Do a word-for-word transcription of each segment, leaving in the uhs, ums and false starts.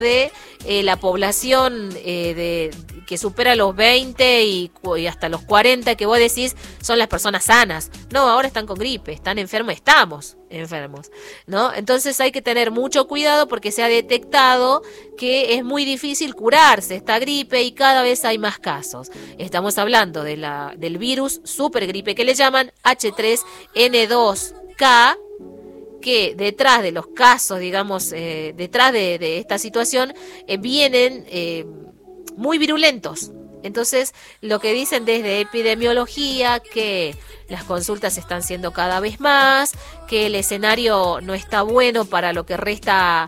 de eh, la población eh, de que supera los veinte y, y hasta los cuarenta, que vos decís son las personas sanas. No, ahora están con gripe, están enfermos, estamos enfermos, ¿no? Entonces hay que tener mucho cuidado porque se ha detectado que es muy difícil curarse esta gripe y cada vez hay más casos. Estamos hablando de la, del virus supergripe que le llaman hache tres ene dos ka, que detrás de los casos, digamos, eh, detrás de, de esta situación, eh, vienen eh, muy virulentos. Entonces, lo que dicen desde epidemiología, que las consultas están siendo cada vez más, que el escenario no está bueno para lo que resta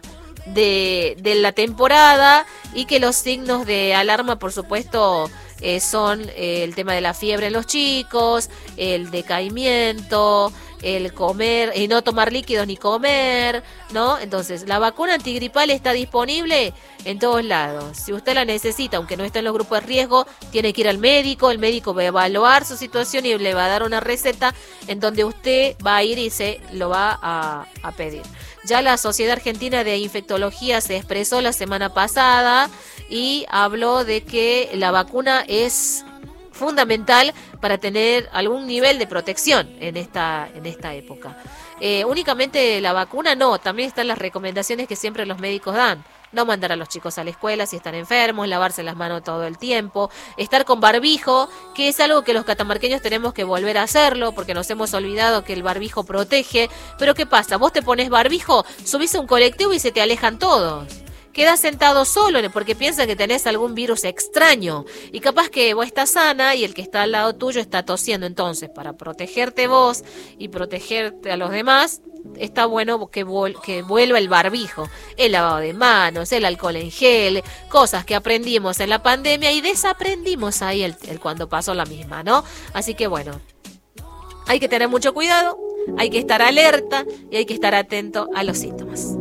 de, de la temporada y que los signos de alarma, por supuesto, eh, son eh, el tema de la fiebre en los chicos, el decaimiento, el comer y no tomar líquidos ni comer, ¿no? Entonces, la vacuna antigripal está disponible en todos lados. Si usted la necesita, aunque no esté en los grupos de riesgo, tiene que ir al médico, el médico va a evaluar su situación y le va a dar una receta en donde usted va a ir y se lo va a, a pedir. Ya la Sociedad Argentina de Infectología se expresó la semana pasada y habló de que la vacuna es fundamental para tener algún nivel de protección en esta, en esta época. Eh, únicamente la vacuna no, también están las recomendaciones que siempre los médicos dan. No mandar a los chicos a la escuela si están enfermos, lavarse las manos todo el tiempo, estar con barbijo, que es algo que los catamarqueños tenemos que volver a hacerlo, porque nos hemos olvidado que el barbijo protege. Pero ¿qué pasa? Vos te pones barbijo, subís a un colectivo y se te alejan todos. Quedás sentado solo porque piensan que tenés algún virus extraño y capaz que vos estás sana y el que está al lado tuyo está tosiendo. Entonces, para protegerte vos y protegerte a los demás, está bueno que, vol- que vuelva el barbijo, el lavado de manos, el alcohol en gel, cosas que aprendimos en la pandemia y desaprendimos ahí el, el cuando pasó la misma, ¿no? Así que bueno, hay que tener mucho cuidado, hay que estar alerta y hay que estar atento a los síntomas.